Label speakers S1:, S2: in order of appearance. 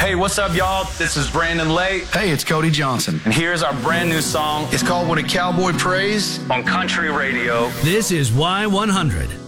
S1: Hey, what's up, y'all? This is Brandon Lake.
S2: Hey, it's Cody Johnson.
S1: And here's our brand new song.
S2: It's called When a Cowboy Prays
S1: on Country Radio.
S3: This is Y100.